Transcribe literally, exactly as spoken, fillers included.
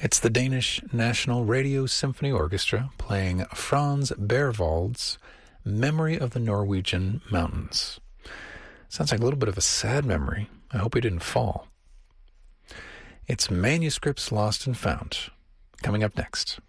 It's the Danish National Radio Symphony Orchestra playing Franz Berwald's Memory of the Norwegian Mountains. Sounds like a little bit of a sad memory. I hope he didn't fall. It's Manuscripts Lost and Found, coming up next.